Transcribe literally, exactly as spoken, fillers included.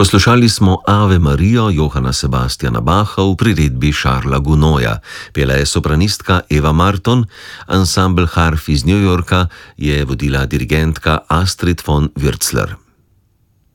Poslušali smo Ave Marijo Johana Sebastiana Bacha v priredbi Charlesa Gounoja. Pela je sopranistka Eva Marton, ansambel harf iz New Yorka je vodila dirigentka Astrid von Würzler.